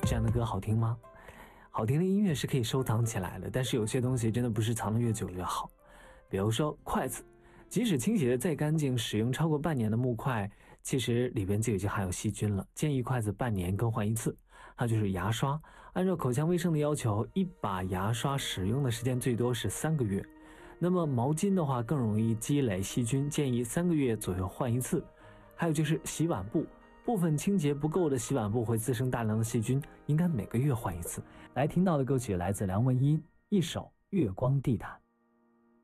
这样的歌好听吗？好听的音乐是可以收藏起来的，但是有些东西真的不是藏得越久越好。比如说筷子，即使清洗得再干净，使用超过半年的木块，其实里边就已经含有细菌了，建议筷子半年更换一次。还有就是牙刷，按照口腔卫生的要求，一把牙刷使用的时间最多是3个月。那么毛巾的话更容易积累细菌，建议3个月左右换一次。还有就是洗碗布，部分清洁不够的洗碗布会滋生大量的细菌，应该每个月换一次。来听到的歌曲来自梁文音，一首《月光地毯》。